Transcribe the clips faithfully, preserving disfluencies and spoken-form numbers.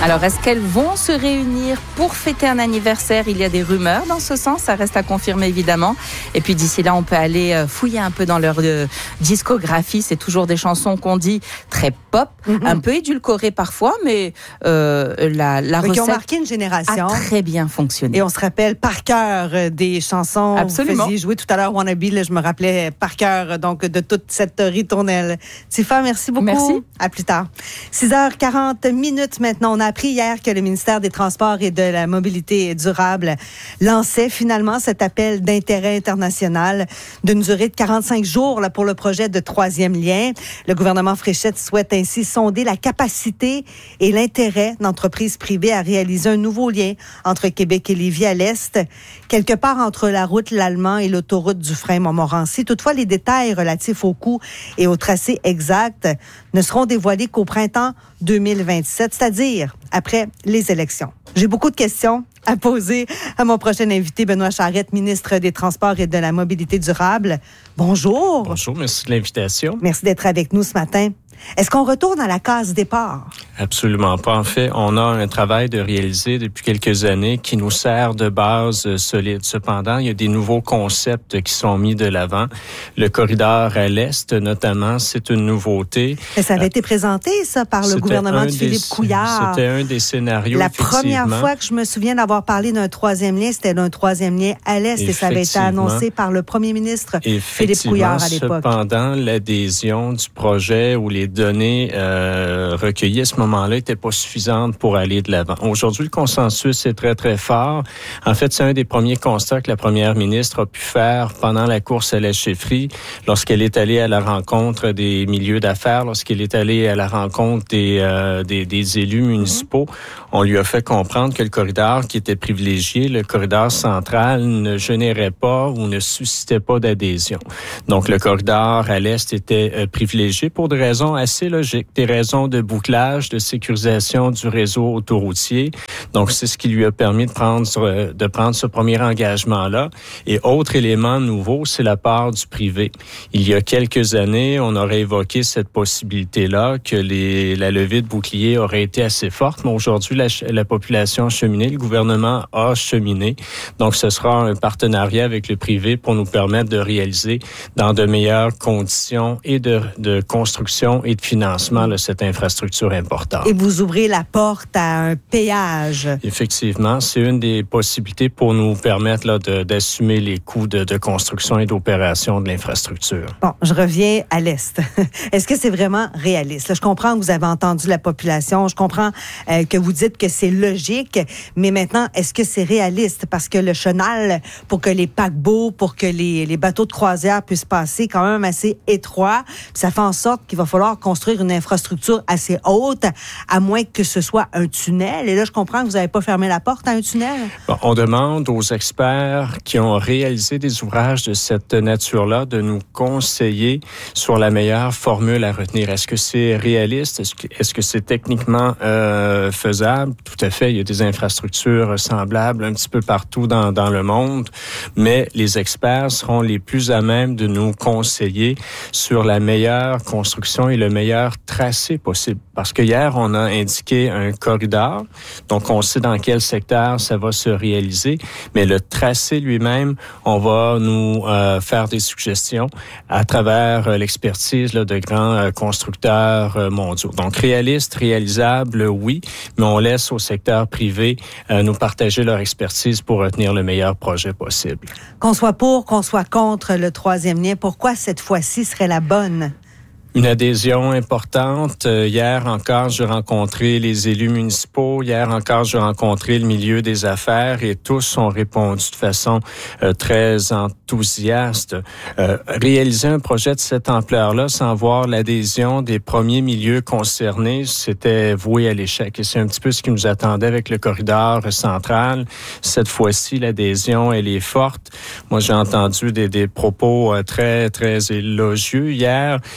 Alors, est-ce qu'elles vont se réunir pour fêter un anniversaire? Il y a des rumeurs dans ce sens, ça reste à confirmer évidemment. Et puis d'ici là, on peut aller fouiller un peu dans leur euh, discographie. C'est toujours des chansons qu'on dit très pop, mm-hmm. un peu édulcorées parfois, mais euh, la, la recette qui ont marqué une génération. A très bien fonctionné. Et on se rappelle par cœur des chansons. Absolument. Vous faisiez jouer tout à l'heure Wannabe, là, je me rappelais par cœur donc de toute cette ritournelle. Tifa, merci beaucoup. Merci. À plus tard. six heures quarante minutes maintenant. On a appris hier que le ministère des Transports et de la Mobilité durable lançait finalement cet appel d'intérêt international d'une durée de quarante-cinq jours là, pour le projet de troisième lien. Le gouvernement Fréchette souhaite ainsi sonder la capacité et l'intérêt d'entreprises privées à réaliser un nouveau lien entre Québec et Lévis à l'est, quelque part entre la route L'Allemand et l'autoroute Dufresne-Montmorency. Toutefois, les détails relatifs au coût et au tracé exact ne seront dévoilés qu'au printemps deux mille vingt-sept, c'est-à-dire après les élections. J'ai beaucoup de questions à poser à mon prochain invité, Benoît Charette, ministre des Transports et de la Mobilité durable. Bonjour. Bonjour, merci de l'invitation. Merci d'être avec nous ce matin. Est-ce qu'on retourne à la case départ? Absolument pas. En fait, on a un travail de réaliser depuis quelques années qui nous sert de base solide. Cependant, il y a des nouveaux concepts qui sont mis de l'avant. Le corridor à l'Est, notamment, c'est une nouveauté. Et ça avait euh, été présenté, ça, par le gouvernement de Philippe des, Couillard. C'était un des scénarios, La première fois que je me souviens d'avoir parlé d'un troisième lien, c'était d'un troisième lien à l'Est et ça avait été annoncé par le premier ministre Philippe Couillard à l'époque. Cependant, l'adhésion du projet ou les données euh, recueillies à ce moment-là n'étaient pas suffisantes pour aller de l'avant. Aujourd'hui, le consensus est très, très fort. En fait, c'est un des premiers constats que la première ministre a pu faire pendant la course à la chefferie, lorsqu'elle est allée à la rencontre des milieux d'affaires, lorsqu'elle est allée à la rencontre des, euh, des, des élus municipaux. Mm-hmm. On lui a fait comprendre que le corridor qui était privilégié, le corridor central, ne générait pas ou ne suscitait pas d'adhésion. Donc, le corridor à l'Est était euh, privilégié pour des raisons assez logiques, des raisons de bouclage, de sécurisation du réseau autoroutier. Donc, c'est ce qui lui a permis de prendre, de prendre ce premier engagement-là. Et autre élément nouveau, c'est la part du privé. Il y a quelques années, on aurait évoqué cette possibilité-là que les, la levée de bouclier aurait été assez forte, mais aujourd'hui, la, la population a cheminé, le gouvernement a cheminé. Donc, ce sera un partenariat avec le privé pour nous permettre de réaliser dans de meilleures conditions et de, de construction et de financement de cette infrastructure importante. Et vous ouvrez la porte à un péage. Effectivement, c'est une des possibilités pour nous permettre là, de, d'assumer les coûts de, de construction et d'opération de l'infrastructure. Bon, je reviens à l'Est. Est-ce que c'est vraiment réaliste? Là, je comprends que vous avez entendu la population, je comprends euh, que vous dites que c'est logique, mais maintenant, est-ce que c'est réaliste? Parce que le chenal, pour que les paquebots, pour que les, les bateaux de croisière puissent passer, quand même assez étroit, ça fait en sorte qu'il va falloir construire une infrastructure assez haute, à moins que ce soit un tunnel. Et là, je comprends que vous n'avez pas fermé la porte à un tunnel. Bon, on demande aux experts qui ont réalisé des ouvrages de cette nature-là de nous conseiller sur la meilleure formule à retenir. Est-ce que c'est réaliste? Est-ce que, est-ce que c'est techniquement euh, faisable? Tout à fait. Il y a des infrastructures semblables un petit peu partout dans, dans le monde, mais les experts seront les plus à même de nous conseiller sur la meilleure construction et le meilleur tracé possible. Parce que hier, on a indiqué un corridor, donc on sait dans quel secteur ça va se réaliser, mais le tracé lui-même, on va nous euh, faire des suggestions à travers euh, l'expertise là, de grands euh, constructeurs euh, mondiaux. Donc réaliste, réalisable, oui, mais on laisse au secteur privé euh, nous partager leur expertise pour retenir le meilleur projet possible. Qu'on soit pour, qu'on soit contre le troisième lien, pourquoi cette fois-ci serait la bonne? Une adhésion importante. Hier encore, j'ai rencontré les élus municipaux. Hier encore, j'ai rencontré le milieu des affaires et tous ont répondu de façon euh, très enthousiaste. Euh, réaliser un projet de cette ampleur-là sans voir l'adhésion des premiers milieux concernés, c'était voué à l'échec. Et c'est un petit peu ce qui nous attendait avec le corridor central. Cette fois-ci, l'adhésion, elle est forte. Moi, j'ai entendu des, des propos euh, très, très élogieux hier et je le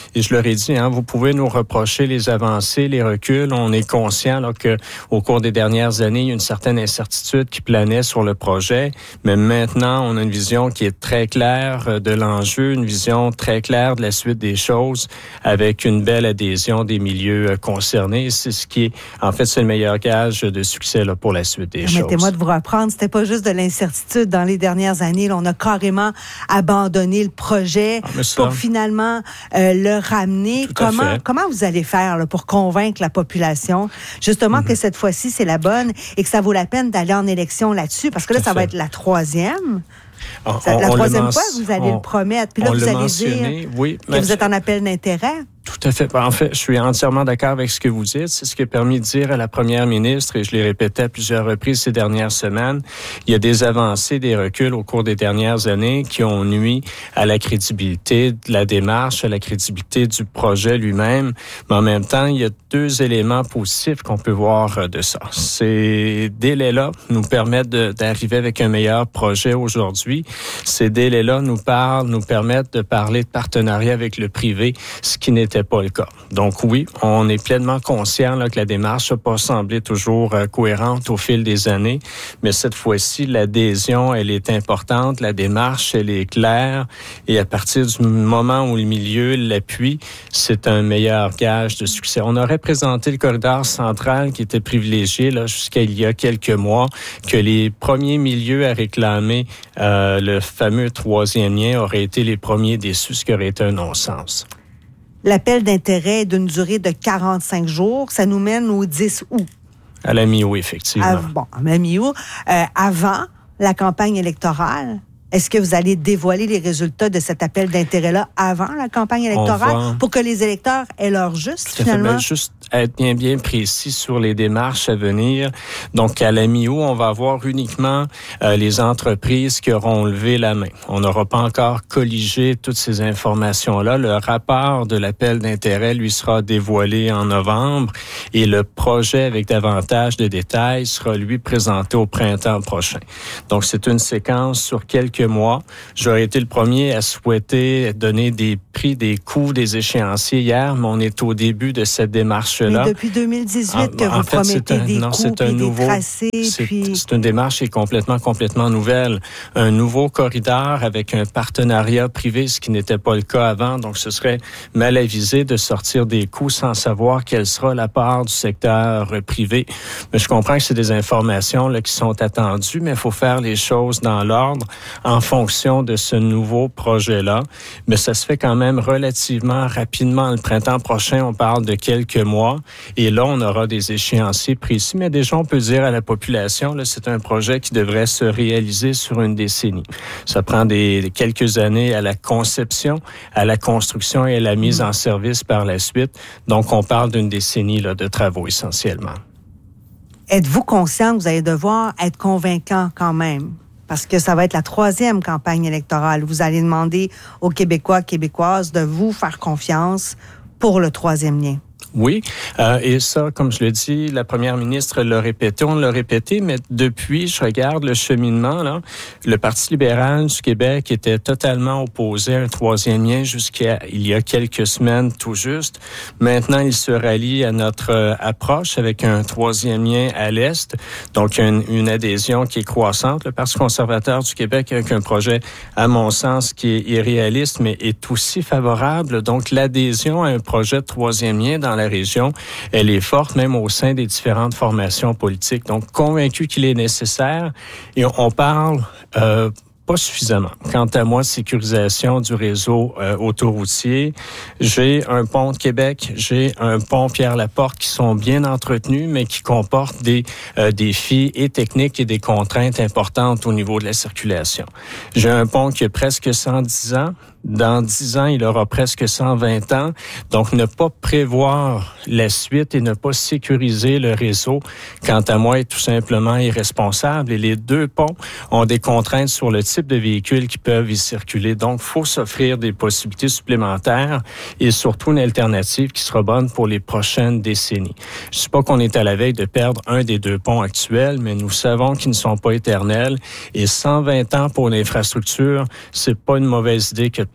l'ai dit, hein, vous pouvez nous reprocher les avancées, les reculs. On est conscient là, que au cours des dernières années, il y a une certaine incertitude qui planait sur le projet. Mais maintenant, on a une vision qui est très claire de l'enjeu, une vision très claire de la suite des choses, avec une belle adhésion des milieux concernés. C'est ce qui est, en fait, c'est le meilleur gage de succès là, pour la suite des choses. Permettez-moi de vous reprendre, c'était pas juste de l'incertitude dans les dernières années. Là, on a carrément abandonné le projet ah, ça, pour finalement euh, le ramener. Comment comment vous allez faire là, pour convaincre la population justement mm-hmm. que cette fois-ci c'est la bonne et que ça vaut la peine d'aller en élection là-dessus? Parce que là, ça va être la troisième. On, la on troisième men- fois que vous allez on, le promettre. Puis là, vous allez dire oui, que vous êtes en appel d'intérêt. Tout à fait. En fait, je suis entièrement d'accord avec ce que vous dites. C'est ce qui a permis de dire à la première ministre, et je l'ai répété à plusieurs reprises ces dernières semaines, il y a des avancées, des reculs au cours des dernières années qui ont nui à la crédibilité de la démarche, à la crédibilité du projet lui-même. Mais en même temps, il y a deux éléments positifs qu'on peut voir de ça. Ces délais-là nous permettent de, d'arriver avec un meilleur projet aujourd'hui. Ces délais-là nous parlent, nous permettent de parler de partenariat avec le privé, ce qui n'était pas le cas. Donc oui, on est pleinement conscient là, que la démarche n'a pas semblé toujours euh, cohérente au fil des années, mais cette fois-ci, l'adhésion, elle est importante, la démarche, elle est claire, et à partir du moment où le milieu l'appuie, c'est un meilleur gage de succès. On aurait présenté le corridor central qui était privilégié là, jusqu'à il y a quelques mois, que les premiers milieux à réclamer euh, le fameux troisième lien auraient été les premiers déçus, ce qui aurait été un non-sens. L'appel d'intérêt est d'une durée de quarante-cinq jours. Ça nous mène au dix août. À la mi-août, effectivement. À, bon, à la mi-août. Euh, avant la campagne électorale, est-ce que vous allez dévoiler les résultats de cet appel d'intérêt-là avant la campagne électorale va... pour que les électeurs aient leur juste, Tout finalement? Fait, juste être bien, bien précis sur les démarches à venir. Donc, à la mi-août, on va avoir uniquement euh, les entreprises qui auront levé la main. On n'aura pas encore colligé toutes ces informations-là. Le rapport de l'appel d'intérêt lui sera dévoilé en novembre et le projet avec davantage de détails sera, lui, présenté au printemps prochain. Donc, c'est une séquence sur quelques mois. J'aurais été le premier à souhaiter donner des prix, des coûts, des échéanciers hier, mais on est au début de cette démarche-là. Mais depuis deux mille dix-huit en, que en vous fait, promettez un, des non, coûts, puis nouveau, des tracés. C'est, puis... c'est une démarche qui est complètement, complètement nouvelle. Un nouveau corridor avec un partenariat privé, ce qui n'était pas le cas avant. Donc, ce serait mal avisé de sortir des coûts sans savoir quelle sera la part du secteur privé. Mais je comprends que c'est des informations là, qui sont attendues, mais il faut faire les choses dans l'ordre en fonction de ce nouveau projet-là. Mais ça se fait quand même relativement rapidement. Le printemps prochain, on parle de quelques mois. Et là, on aura des échéanciers précis. Mais déjà, on peut dire à la population, là, c'est un projet qui devrait se réaliser sur une décennie. Ça prend des, des quelques années à la conception, à la construction et à la mise en service par la suite. Donc, on parle d'une décennie là, de travaux essentiellement. Êtes-vous conscient que vous allez devoir être convaincant quand même? Parce que ça va être la troisième campagne électorale. Vous allez demander aux Québécois, Québécoises de vous faire confiance pour le troisième lien. Oui, euh, et ça, comme je le dis, la première ministre l'a répété, on l'a répété, mais depuis, je regarde le cheminement, là, le Parti libéral du Québec était totalement opposé à un troisième lien jusqu'à il y a quelques semaines tout juste. Maintenant, il se rallie à notre euh, approche avec un troisième lien à l'Est, donc une, une adhésion qui est croissante. Le Parti conservateur du Québec avec un projet, à mon sens, qui est irréaliste, mais est aussi favorable. Donc, l'adhésion à un projet de troisième lien dans la région, elle est forte même au sein des différentes formations politiques. Donc, convaincu qu'il est nécessaire. Et on parle euh, pas suffisamment. Quant à moi, sécurisation du réseau euh, autoroutier, j'ai un pont de Québec, j'ai un pont Pierre-Laporte qui sont bien entretenus, mais qui comportent des euh, défis et techniques et des contraintes importantes au niveau de la circulation. J'ai un pont qui a presque cent dix ans. Dans dix ans, il aura presque cent vingt ans. Donc, ne pas prévoir la suite et ne pas sécuriser le réseau, quant à moi, est tout simplement irresponsable. Et les deux ponts ont des contraintes sur le type de véhicules qui peuvent y circuler. Donc, il faut s'offrir des possibilités supplémentaires et surtout une alternative qui sera bonne pour les prochaines décennies. Je ne sais pas qu'on est à la veille de perdre un des deux ponts actuels, mais nous savons qu'ils ne sont pas éternels. Et cent vingt ans pour l'infrastructure, c'est pas une mauvaise idée que de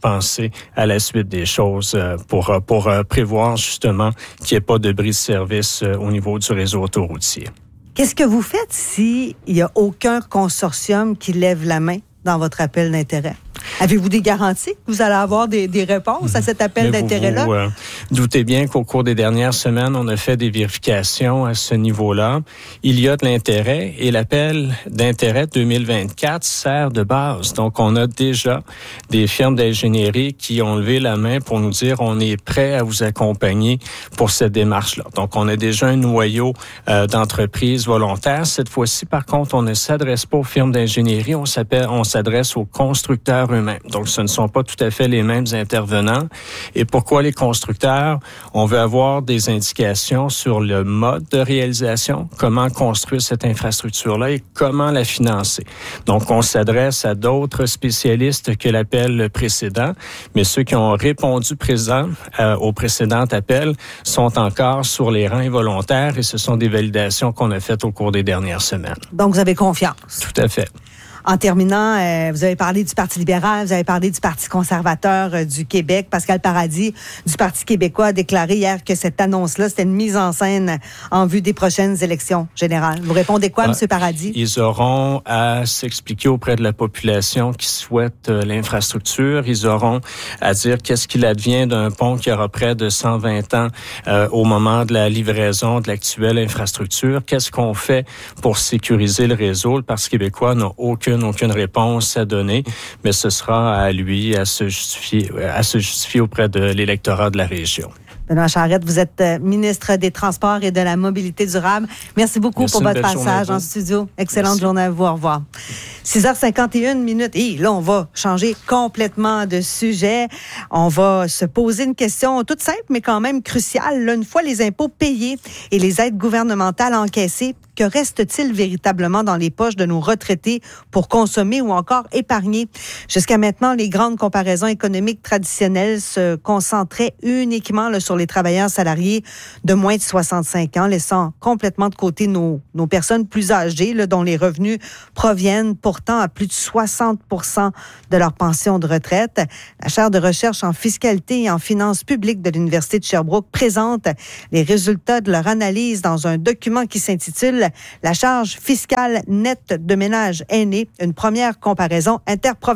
penser à la suite des choses euh, pour, pour euh, prévoir justement qu'il n'y ait pas de bris de service euh, au niveau du réseau autoroutier. Qu'est-ce que vous faites s'il n'y a aucun consortium qui lève la main dans votre appel d'intérêt? Avez-vous des garanties que vous allez avoir des, des réponses à cet appel Mais d'intérêt-là? Vous, vous euh, doutez bien qu'au cours des dernières semaines, on a fait des vérifications à ce niveau-là. Il y a de l'intérêt et l'appel d'intérêt deux mille vingt-quatre sert de base. Donc, on a déjà des firmes d'ingénierie qui ont levé la main pour nous dire on est prêt à vous accompagner pour cette démarche-là. Donc, on a déjà un noyau euh, d'entreprises volontaires. Cette fois-ci, par contre, on ne s'adresse pas aux firmes d'ingénierie, on s'appelle, on s'adresse aux constructeurs eux-mêmes. Donc, ce ne sont pas tout à fait les mêmes intervenants. Et pourquoi les constructeurs? On veut avoir des indications sur le mode de réalisation, comment construire cette infrastructure-là et comment la financer. Donc, on s'adresse à d'autres spécialistes que l'appel précédent, mais ceux qui ont répondu présent euh, au précédent appel sont encore sur les rangs involontaires et ce sont des validations qu'on a faites au cours des dernières semaines. Donc, vous avez confiance? Tout à fait. En terminant, euh, vous avez parlé du Parti libéral, vous avez parlé du Parti conservateur euh, du Québec. Pascal Paradis du Parti québécois a déclaré hier que cette annonce-là, c'était une mise en scène en vue des prochaines élections générales. Vous répondez quoi, ah, M. Paradis? Ils auront à s'expliquer auprès de la population qui souhaite euh, l'infrastructure. Ils auront à dire qu'est-ce qu'il advient d'un pont qui aura près de cent vingt ans euh, au moment de la livraison de l'actuelle infrastructure. Qu'est-ce qu'on fait pour sécuriser le réseau? Le Parti québécois n'a aucune aucune réponse à donner, mais ce sera à lui à se justifier, à se justifier auprès de l'électorat de la région. Benoît Charette, vous êtes ministre des Transports et de la Mobilité durable. Merci beaucoup Merci, pour votre passage en studio. Excellente Merci. Journée à vous. Au revoir. six heures cinquante et une minutes. Et là, on va changer complètement de sujet. On va se poser une question toute simple, mais quand même cruciale. Là, une fois les impôts payés et les aides gouvernementales encaissées, que reste-t-il véritablement dans les poches de nos retraités pour consommer ou encore épargner? Jusqu'à maintenant, les grandes comparaisons économiques traditionnelles se concentraient uniquement là, sur les travailleurs salariés de moins de soixante-cinq ans, laissant complètement de côté nos, nos personnes plus âgées, là, dont les revenus proviennent pourtant à plus de soixante pour cent de leur pension de retraite. La chaire de recherche en fiscalité et en finances publiques de l'Université de Sherbrooke présente les résultats de leur analyse dans un document qui s'intitule « La charge fiscale nette de ménages aînés, une première comparaison interprovinciale ».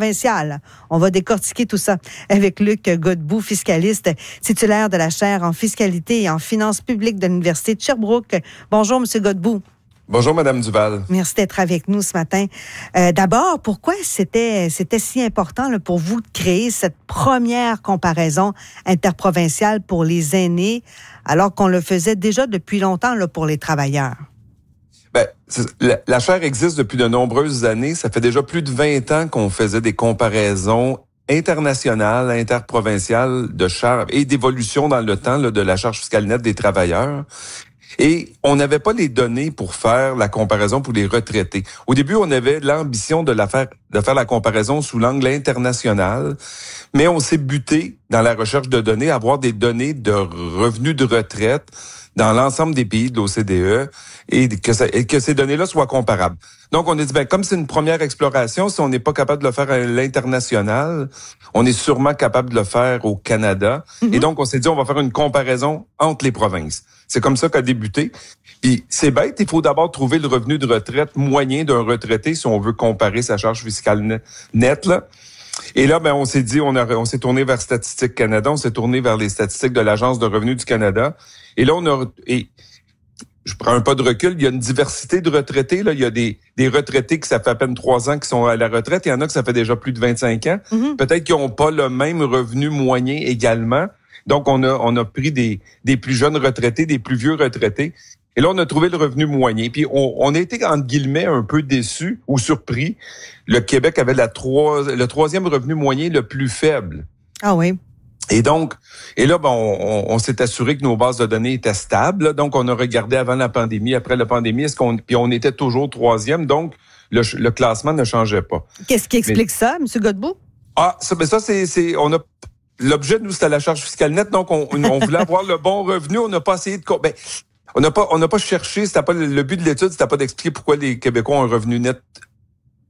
On va décortiquer tout ça avec Luc Godbout, fiscaliste, titulaire de la chaire en fiscalité et en finances publiques de l'Université de Sherbrooke. Bonjour, M. Godbout. Bonjour, Madame Duval. Merci d'être avec nous ce matin. Euh, d'abord, pourquoi c'était c'était si important là, pour vous de créer cette première comparaison interprovinciale pour les aînés, alors qu'on le faisait déjà depuis longtemps là, pour les travailleurs? Ben, la, la chaire existe depuis de nombreuses années. Ça fait déjà plus de vingt ans qu'on faisait des comparaisons internationales, interprovinciales de charges et d'évolution dans le temps là, de la charge fiscale nette des travailleurs. Et on n'avait pas les données pour faire la comparaison pour les retraités. Au début, on avait l'ambition de la faire, de faire la comparaison sous l'angle international, mais on s'est buté dans la recherche de données à avoir des données de revenus de retraite dans l'ensemble des pays de l'O C D E et que, ça, et que ces données-là soient comparables. Donc, on a dit, ben, comme c'est une première exploration, si on n'est pas capable de le faire à l'international, on est sûrement capable de le faire au Canada. Mm-hmm. Et donc, on s'est dit, on va faire une comparaison entre les provinces. C'est comme ça qu'a débuté. Puis, c'est bête, il faut d'abord trouver le revenu de retraite moyen d'un retraité si on veut comparer sa charge fiscale nette, là. Et là, ben, on s'est dit, on, a, on s'est tourné vers Statistique Canada, on s'est tourné vers les statistiques de l'Agence de revenus du Canada. Et là, on a, et je prends un pas de recul, il y a une diversité de retraités, là. Il y a des, des retraités qui ça fait à peine trois ans qui sont à la retraite. Il y en a que ça fait déjà plus de vingt-cinq ans. Mm-hmm. Peut-être qu'ils n'ont pas le même revenu moyen également. Donc, on a, on a pris des, des plus jeunes retraités, des plus vieux retraités. Et là, on a trouvé le revenu moyen. Puis, on, on a été, entre guillemets, un peu déçus ou surpris. Le Québec avait la trois, le troisième revenu moyen le plus faible. Ah oui. Et donc, et là, ben, on, on s'est assuré que nos bases de données étaient stables. Donc, on a regardé avant la pandémie, après la pandémie, est-ce qu'on, puis on était toujours troisième. Donc, le, le classement ne changeait pas. Qu'est-ce qui explique Mais, ça, M. Godbout? Ah, ça, ben ça, c'est, c'est, on a, l'objet, nous, c'était la charge fiscale nette. Donc, on, on voulait avoir le bon revenu. On n'a pas essayé de, ben, On n'a pas, on n'a pas cherché, c'était pas le but de l'étude, c'était pas d'expliquer pourquoi les Québécois ont un revenu net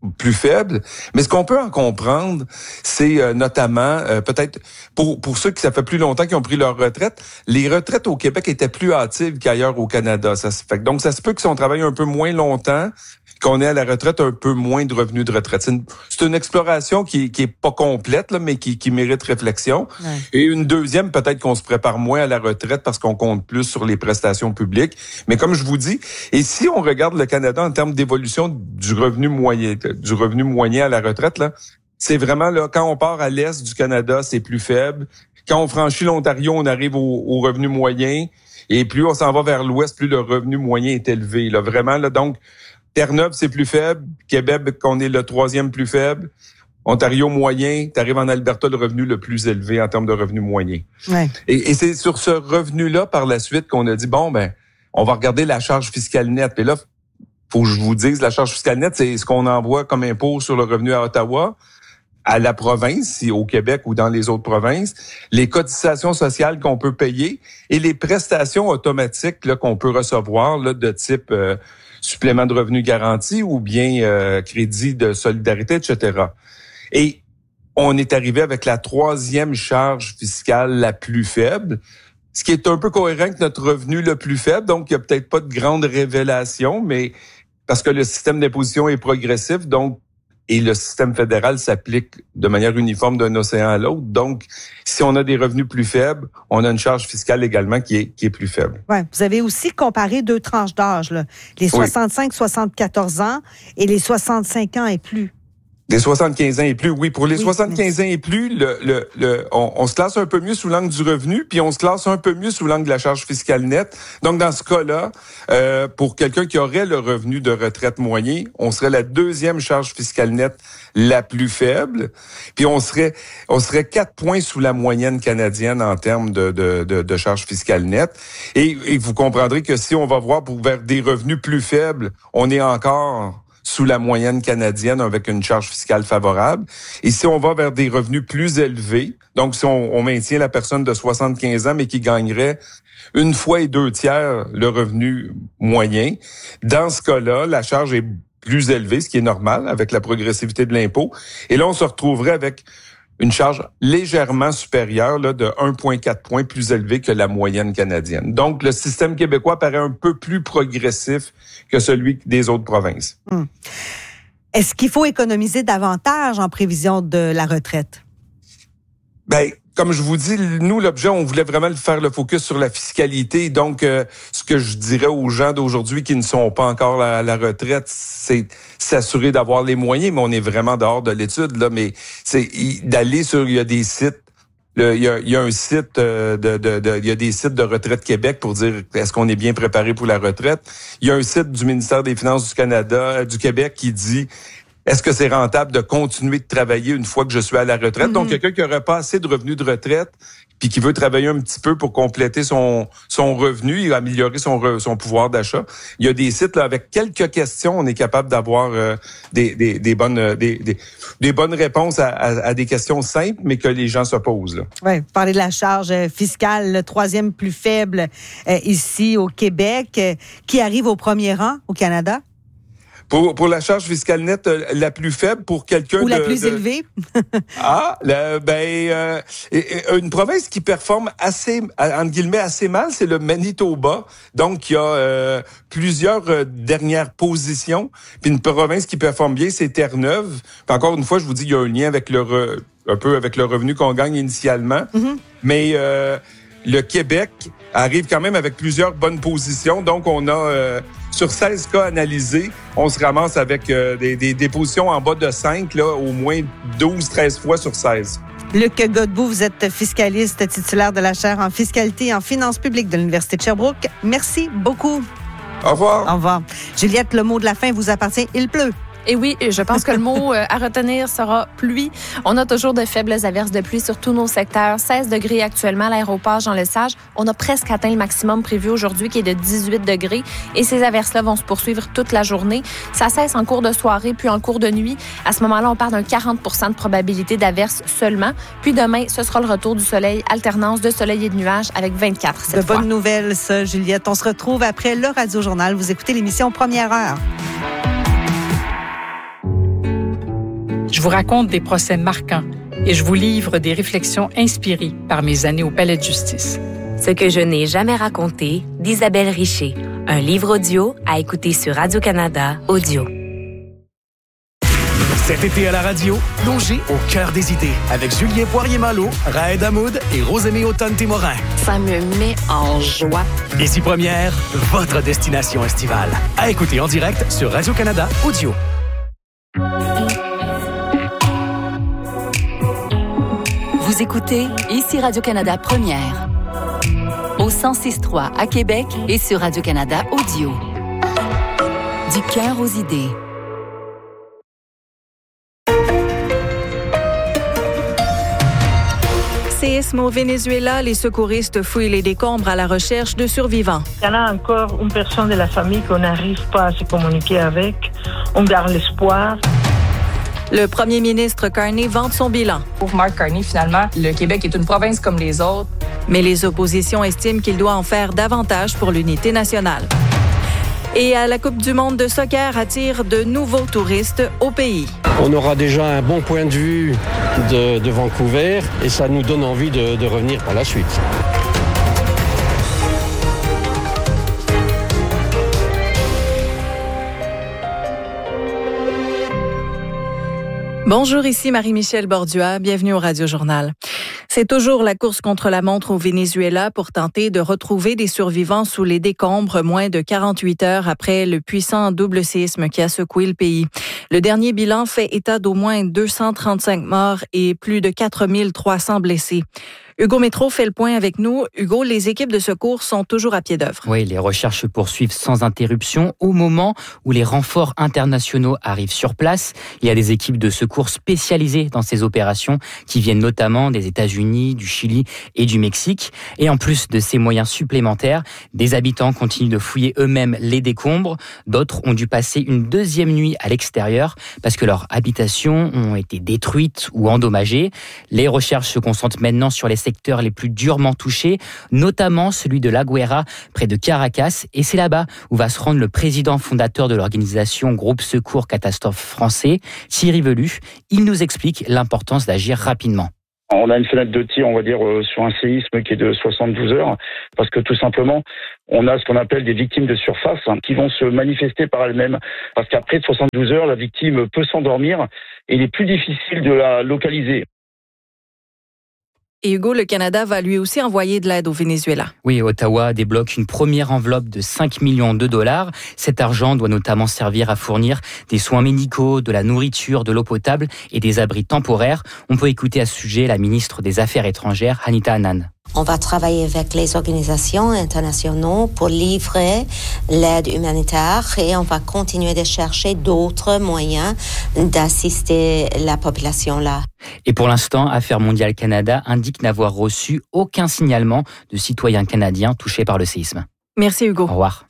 plus faible. Mais ce qu'on peut en comprendre, c'est euh, notamment, euh, peut-être, pour pour ceux qui ça fait plus longtemps qu'ils ont pris leur retraite, les retraites au Québec étaient plus hâtives qu'ailleurs au Canada. Ça se fait. Donc, ça se peut que si on travaille un peu moins longtemps, qu'on ait à la retraite un peu moins de revenus de retraite. C'est une, c'est une exploration qui, qui est pas complète, là, mais qui, qui mérite réflexion. Ouais. Et une deuxième, peut-être qu'on se prépare moins à la retraite parce qu'on compte plus sur les prestations publiques. Mais comme je vous dis, et si on regarde le Canada en termes d'évolution du revenu moyen, du revenu moyen à la retraite, là, c'est vraiment là, quand on part à l'est du Canada, c'est plus faible. Quand on franchit l'Ontario, on arrive au, au revenu moyen. Et plus on s'en va vers l'ouest, plus le revenu moyen est élevé. Là, vraiment, là, donc, Terre-Neuve, c'est plus faible. Québec, on est le troisième plus faible. Ontario, moyen. Tu arrives en Alberta, le revenu le plus élevé en termes de revenu moyen. Ouais. Et, et c'est sur ce revenu-là, par la suite, qu'on a dit, bon, ben, on va regarder la charge fiscale nette. Et là, faut que je vous dise, la charge fiscale nette, c'est ce qu'on envoie comme impôt sur le revenu à Ottawa, à la province, si au Québec ou dans les autres provinces, les cotisations sociales qu'on peut payer et les prestations automatiques là, qu'on peut recevoir là, de type euh, supplément de revenu garanti ou bien euh, crédit de solidarité, et cetera. Et on est arrivé avec la troisième charge fiscale la plus faible, ce qui est un peu cohérent avec notre revenu le plus faible. Donc, il n'y a peut-être pas de grande révélation, mais parce que le système d'imposition est progressif, donc et le système fédéral s'applique de manière uniforme d'un océan à l'autre. Donc, si on a des revenus plus faibles, on a une charge fiscale également qui est, qui est plus faible. Ouais. Vous avez aussi comparé deux tranches d'âge, là. Les soixante-cinq à soixante-quatorze ans et les soixante-cinq ans et plus. Les soixante-quinze ans et plus, oui. Pour les oui, soixante-quinze ans et plus, le, le, le, on, on se classe un peu mieux sous l'angle du revenu, puis on se classe un peu mieux sous l'angle de la charge fiscale nette. Donc, dans ce cas-là, euh, pour quelqu'un qui aurait le revenu de retraite moyen, on serait la deuxième charge fiscale nette la plus faible, puis on serait on serait quatre points sous la moyenne canadienne en termes de, de, de, de charge fiscale nette. Et, et vous comprendrez que si on va voir pour vers des revenus plus faibles, on est encore sous la moyenne canadienne avec une charge fiscale favorable. Et si on va vers des revenus plus élevés, donc si on, on maintient la personne de soixante-quinze ans, mais qui gagnerait une fois et deux tiers le revenu moyen, dans ce cas-là, la charge est plus élevée, ce qui est normal avec la progressivité de l'impôt. Et là, on se retrouverait avec une charge légèrement supérieure là, de un virgule quatre points plus élevée que la moyenne canadienne. Donc, le système québécois paraît un peu plus progressif que celui des autres provinces. Hum. Est-ce qu'il faut économiser davantage en prévision de la retraite? Ben, comme je vous dis, nous, l'objet, on voulait vraiment faire le focus sur la fiscalité. Donc, euh, ce que je dirais aux gens d'aujourd'hui qui ne sont pas encore à la retraite, c'est s'assurer d'avoir les moyens, mais on est vraiment dehors de l'étude, là. Mais c'est d'aller sur, il y a des sites, le, il, y a, il y a un site de, de, de, il y a des sites de Retraite Québec pour dire est-ce qu'on est bien préparé pour la retraite. Il y a un site du ministère des Finances du Canada, euh, du Québec qui dit est-ce que c'est rentable de continuer de travailler une fois que je suis à la retraite? Mm-hmm. Donc, quelqu'un qui n'aurait pas assez de revenus de retraite puis qui veut travailler un petit peu pour compléter son son revenu et améliorer son re, son pouvoir d'achat. Il y a des sites là avec quelques questions, on est capable d'avoir euh, des, des des bonnes des des, des bonnes réponses à, à, à des questions simples, mais que les gens se posent. Oui, vous parlez de la charge fiscale, le troisième plus faible euh, ici au Québec, euh, qui arrive au premier rang au Canada. Pour, pour la charge fiscale nette euh, la plus faible pour quelqu'un ou de... la plus de... élevée. ah, la, ben, euh, une province qui performe assez, entre guillemets, assez mal, c'est le Manitoba. Donc, il y a euh, plusieurs euh, dernières positions. Puis une province qui performe bien, c'est Terre-Neuve. Puis encore une fois, je vous dis, il y a un lien avec le re, un peu avec le revenu qu'on gagne initialement. Mm-hmm. Mais euh, le Québec arrive quand même avec plusieurs bonnes positions. Donc, on a... Euh, sur seize cas analysés, on se ramasse avec euh, des, des, des positions en bas de cinq, là, au moins douze treize fois sur seize. Luc Godbout, vous êtes fiscaliste titulaire de la chaire en fiscalité et en finances publiques de l'Université de Sherbrooke. Merci beaucoup. Au revoir. Au revoir. Juliette, le mot de la fin vous appartient. Il pleut. Et oui, je pense que le mot à retenir sera pluie. On a toujours de faibles averses de pluie sur tous nos secteurs. seize degrés actuellement à l'aéroport Jean-Lesage. On a presque atteint le maximum prévu aujourd'hui qui est de dix-huit degrés. Et ces averses-là vont se poursuivre toute la journée. Ça cesse en cours de soirée puis en cours de nuit. À ce moment-là, on parle d'un quarante pour cent de probabilité d'averses seulement. Puis demain, ce sera le retour du soleil, alternance de soleil et de nuages avec vingt-quatre cette de fois. De bonnes nouvelles, ça, Juliette. On se retrouve après le Radio Journal. Vous écoutez l'émission Première Heure. vous raconte des procès marquants et je vous livre des réflexions inspirées par mes années au Palais de justice. Ce que je n'ai jamais raconté d'Isabelle Richer. Un livre audio à écouter sur Radio-Canada Audio. Cet été à la radio, plongez au cœur des idées avec Julien Poirier-Malo, Raed Hamoud et Rosémée Automne-Témorin. Ça me met en joie. Ici Première, votre destination estivale. À écouter en direct sur Radio-Canada Audio. Vous écoutez Ici Radio-Canada Première. Au cent six trois à Québec et sur Radio-Canada Audio. Du cœur aux idées. Séisme au Venezuela, les secouristes fouillent les décombres à la recherche de survivants. Il y en a encore une personne de la famille qu'on n'arrive pas à se communiquer avec. On garde l'espoir. Le premier ministre Carney vante son bilan. Pour Mark Carney, finalement, le Québec est une province comme les autres. Mais les oppositions estiment qu'il doit en faire davantage pour l'unité nationale. Et à la Coupe du monde de soccer attire de nouveaux touristes au pays. On aura déjà un bon point de vue de, de Vancouver et ça nous donne envie de, de revenir par la suite. Bonjour, ici Marie-Michel Bordua. Bienvenue au Radio Journal. C'est toujours la course contre la montre au Venezuela pour tenter de retrouver des survivants sous les décombres moins de quarante-huit heures après le puissant double séisme qui a secoué le pays. Le dernier bilan fait état d'au moins deux cent trente-cinq morts et plus de quatre mille trois cents blessés. Hugo Métro fait le point avec nous. Hugo, les équipes de secours sont toujours à pied d'œuvre. Oui, les recherches se poursuivent sans interruption au moment où les renforts internationaux arrivent sur place. Il y a des équipes de secours spécialisées dans ces opérations qui viennent notamment des États-Unis, du Chili et du Mexique. Et en plus de ces moyens supplémentaires, des habitants continuent de fouiller eux-mêmes les décombres. D'autres ont dû passer une deuxième nuit à l'extérieur parce que leurs habitations ont été détruites ou endommagées. Les recherches se concentrent maintenant sur les secteurs les plus durement touchés, notamment celui de La Guaira, près de Caracas. Et c'est là-bas où va se rendre le président fondateur de l'organisation Groupe Secours Catastrophe Français, Thierry Velu. Il nous explique l'importance d'agir rapidement. On a une fenêtre de tir, on va dire, sur un séisme qui est de soixante-douze heures, parce que tout simplement, on a ce qu'on appelle des victimes de surface hein, qui vont se manifester par elles-mêmes. Parce qu'après soixante-douze heures, la victime peut s'endormir et il est plus difficile de la localiser. Et Hugo, le Canada va lui aussi envoyer de l'aide au Venezuela. Oui, Ottawa débloque une première enveloppe de cinq millions de dollars. Cet argent doit notamment servir à fournir des soins médicaux, de la nourriture, de l'eau potable et des abris temporaires. On peut écouter à ce sujet la ministre des Affaires étrangères, Anita Anand. On va travailler avec les organisations internationales pour livrer l'aide humanitaire et on va continuer de chercher d'autres moyens d'assister la population là. Et pour l'instant, Affaires mondiales Canada indique n'avoir reçu aucun signalement de citoyens canadiens touchés par le séisme. Merci Hugo. Au revoir.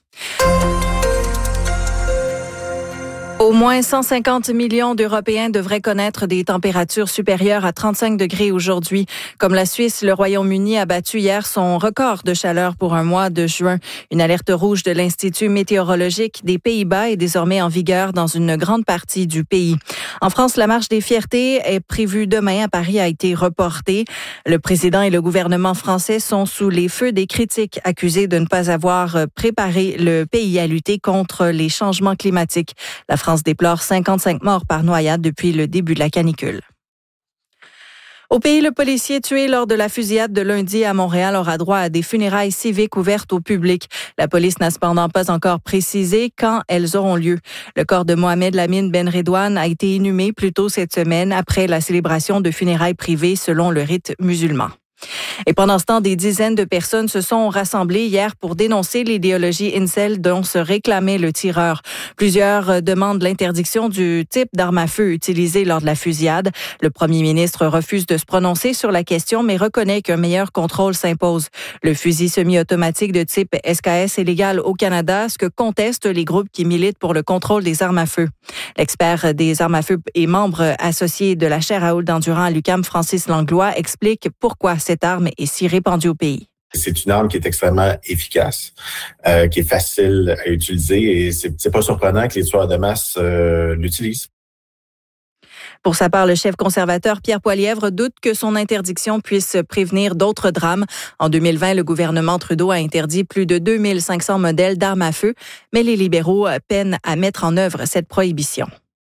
Au moins cent cinquante millions d'Européens devraient connaître des températures supérieures à trente-cinq degrés aujourd'hui. Comme la Suisse, le Royaume-Uni a battu hier son record de chaleur pour un mois de juin. Une alerte rouge de l'Institut météorologique des Pays-Bas est désormais en vigueur dans une grande partie du pays. En France, la marche des fiertés est prévue demain à Paris a été reportée. Le président et le gouvernement français sont sous les feux des critiques, accusés de ne pas avoir préparé le pays à lutter contre les changements climatiques. La France déplore cinquante-cinq morts par noyade depuis le début de la canicule. Au pays, le policier tué lors de la fusillade de lundi à Montréal aura droit à des funérailles civiques ouvertes au public. La police n'a cependant pas encore précisé quand elles auront lieu. Le corps de Mohamed Lamine Ben Redouane a été inhumé plus tôt cette semaine après la célébration de funérailles privées selon le rite musulman. Et pendant ce temps, des dizaines de personnes se sont rassemblées hier pour dénoncer l'idéologie incel dont se réclamait le tireur. Plusieurs demandent l'interdiction du type d'arme à feu utilisé lors de la fusillade. Le premier ministre refuse de se prononcer sur la question, mais reconnaît qu'un meilleur contrôle s'impose. Le fusil semi-automatique de type S K S est légal au Canada, ce que contestent les groupes qui militent pour le contrôle des armes à feu. L'expert des armes à feu et membre associé de la chaire à haute d'endurance à l'U Q A M, Francis Langlois, explique pourquoi cette arme est si répandue au pays. C'est une arme qui est extrêmement efficace, euh, qui est facile à utiliser et c'est, c'est pas surprenant que les tueurs de masse euh, l'utilisent. Pour sa part, le chef conservateur Pierre Poilievre doute que son interdiction puisse prévenir d'autres drames. En deux mille vingt, le gouvernement Trudeau a interdit plus de deux mille cinq cents modèles d'armes à feu, mais les libéraux peinent à mettre en œuvre cette prohibition.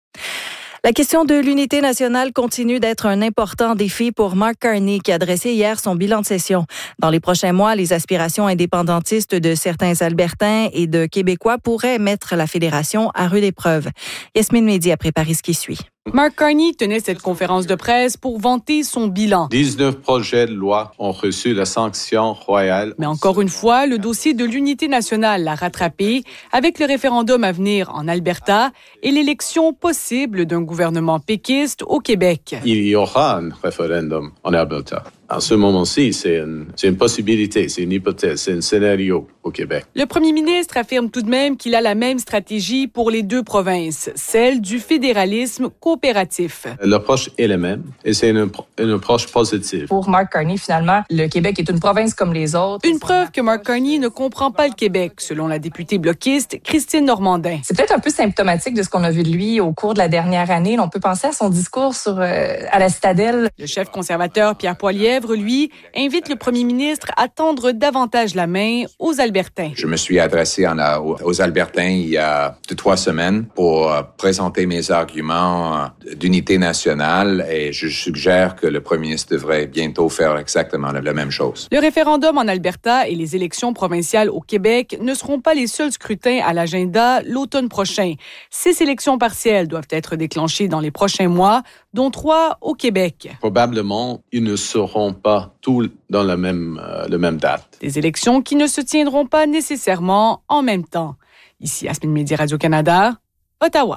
La question de l'unité nationale continue d'être un important défi pour Mark Carney, qui a dressé hier son bilan de session. Dans les prochains mois, les aspirations indépendantistes de certains Albertains et de Québécois pourraient mettre la fédération à rude épreuve. Yasmine Mehdi a préparé ce qui suit. Mark Carney tenait cette conférence de presse pour vanter son bilan. dix-neuf projets de loi ont reçu la sanction royale. Mais encore une fois, le dossier de l'unité nationale l'a rattrapé avec le référendum à venir en Alberta et l'élection possible d'un gouvernement péquiste au Québec. Il y aura un référendum en Alberta. En ce moment-ci, c'est une, c'est une possibilité, c'est une hypothèse, c'est un scénario au Québec. Le premier ministre affirme tout de même qu'il a la même stratégie pour les deux provinces, celle du fédéralisme coopératif. L'approche est la même et c'est une, une approche positive. Pour Mark Carney, finalement, le Québec est une province comme les autres. Une preuve que Mark Carney ne comprend pas le Québec, selon la députée bloquiste Christine Normandin. C'est peut-être un peu symptomatique de ce qu'on a vu de lui au cours de la dernière année. On peut penser à son discours sur, euh, à la Citadelle. Le chef conservateur Pierre Poilievre, lui, invite le premier ministre à tendre davantage la main aux Albertains. Je me suis adressé en, aux Albertains il y a deux, trois semaines pour présenter mes arguments d'unité nationale et je suggère que le premier ministre devrait bientôt faire exactement la même chose. Le référendum en Alberta et les élections provinciales au Québec ne seront pas les seuls scrutins à l'agenda l'automne prochain. Six élections partielles doivent être déclenchées dans les prochains mois, dont trois au Québec. Probablement, ils ne seront pas tous dans la même, euh, la même date. Des élections qui ne se tiendront pas nécessairement en même temps. Ici, Yasmine Mehdi, Radio-Canada, Ottawa.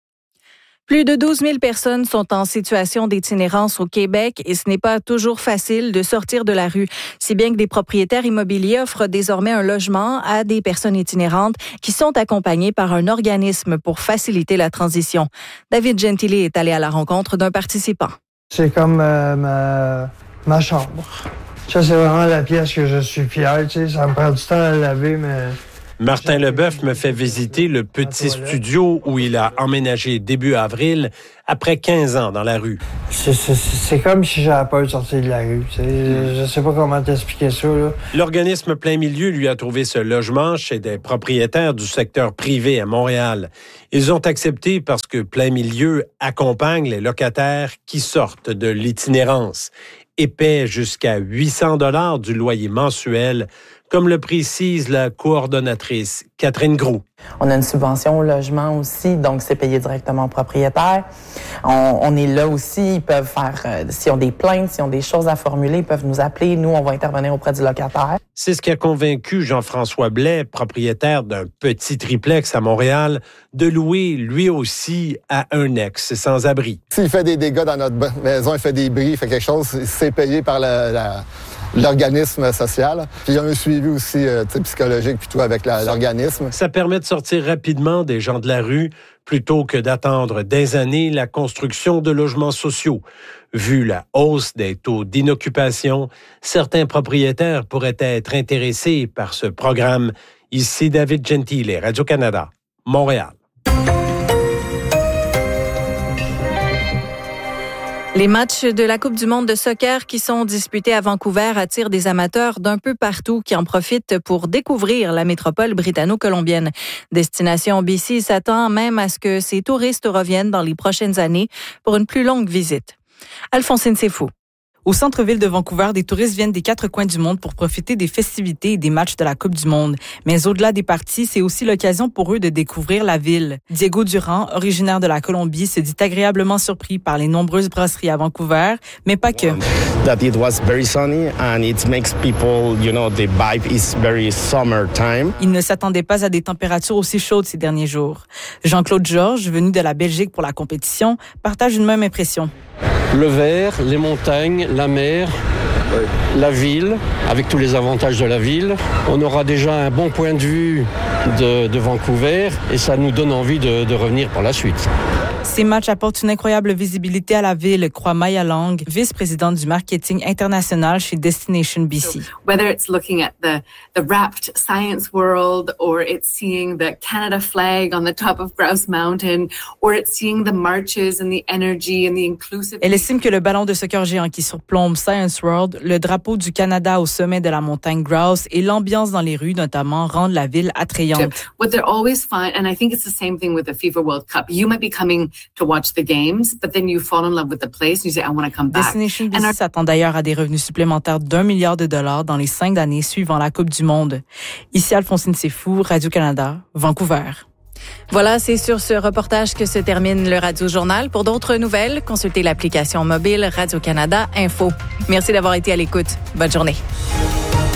Plus de douze mille personnes sont en situation d'itinérance au Québec et ce n'est pas toujours facile de sortir de la rue. Si bien que des propriétaires immobiliers offrent désormais un logement à des personnes itinérantes qui sont accompagnées par un organisme pour faciliter la transition. David Gentili est allé à la rencontre d'un participant. C'est comme euh, ma, ma chambre. Ça, c'est vraiment la pièce que je suis fier. Tu sais, ça me prend du temps à laver, mais... Martin Leboeuf me fait visiter le petit studio où il a emménagé début avril, après quinze ans dans la rue. C'est, c'est, c'est comme si j'avais peur de sortir de la rue. Tu sais. Je sais pas comment t'expliquer ça. Là. L'organisme Plein Milieu lui a trouvé ce logement chez des propriétaires du secteur privé à Montréal. Ils ont accepté parce que Plein Milieu accompagne les locataires qui sortent de l'itinérance et paient jusqu'à huit cents dollars du loyer mensuel, comme le précise la coordonnatrice Catherine Gros. On a une subvention au logement aussi, donc c'est payé directement aux propriétaires. On, on est là aussi, ils peuvent faire, euh, s'ils ont des plaintes, s'ils ont des choses à formuler, ils peuvent nous appeler, nous, on va intervenir auprès du locataire. C'est ce qui a convaincu Jean-François Blais, propriétaire d'un petit triplex à Montréal, de louer lui aussi à un ex-sans-abri. S'il fait des dégâts dans notre maison, il fait des bris, il fait quelque chose, c'est payé par la... la... l'organisme social. Puis il y a un suivi aussi euh, psychologique puis tout avec la, l'organisme. Ça permet de sortir rapidement des gens de la rue plutôt que d'attendre des années la construction de logements sociaux. Vu la hausse des taux d'inoccupation, certains propriétaires pourraient être intéressés par ce programme. Ici David Gentile, Radio-Canada, Montréal. Les matchs de la Coupe du monde de soccer qui sont disputés à Vancouver attirent des amateurs d'un peu partout qui en profitent pour découvrir la métropole britanno-colombienne. Destination B C s'attend même à ce que ces touristes reviennent dans les prochaines années pour une plus longue visite. Alphonsine Sefou. Au centre-ville de Vancouver, des touristes viennent des quatre coins du monde pour profiter des festivités et des matchs de la Coupe du monde. Mais au-delà des parties, c'est aussi l'occasion pour eux de découvrir la ville. Diego Durand, originaire de la Colombie, se dit agréablement surpris par les nombreuses brasseries à Vancouver, mais pas que. That it was very sunny and it makes people, you know, the vibe is very summertime. Il ne s'attendait pas à des températures aussi chaudes ces derniers jours. Jean-Claude Georges, venu de la Belgique pour la compétition, partage une même impression. Le vert, les montagnes, la mer, la ville, avec tous les avantages de la ville. On aura déjà un bon point de vue de, de Vancouver et ça nous donne envie de, de revenir pour la suite. Ces matchs apportent une incroyable visibilité à la ville, croit Maya Lang, vice-présidente du marketing international chez Destination B C. So whether it's looking at the, the wrapped science world, or it's seeing the Canada flag on the top of Grouse Mountain, or it's seeing the marches and the energy and the inclusive... Elle estime que le ballon de soccer géant qui surplombe Science World, le drapeau du Canada au sommet de la montagne Grouse et l'ambiance dans les rues notamment rendent la ville attrayante. What they're always find, and I think it's the same thing with the FIFA World Cup. You might be coming to watch the games, but then you fall in love with the place and you say, I want to come back. Destination B C s'attend d'ailleurs à des revenus supplémentaires d'un milliard de dollars dans les cinq années suivant la Coupe du Monde. Ici Alphonsine Sefou, Radio-Canada, Vancouver. Voilà, c'est sur ce reportage que se termine le Radio-Journal. Pour d'autres nouvelles, consultez l'application mobile Radio-Canada Info. Merci d'avoir été à l'écoute. Bonne journée.